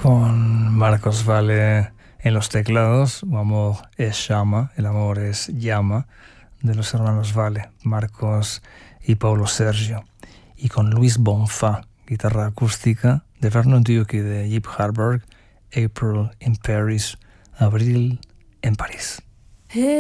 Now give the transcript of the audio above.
con Marcos Valle en los teclados. O amor es llama, el amor es llama, de los hermanos Valle, Marcos y Paulo Sergio. Y con Luis Bonfa, guitarra acústica, de Vernon Duke y de Yip Harburg, April in Paris, Abril en París.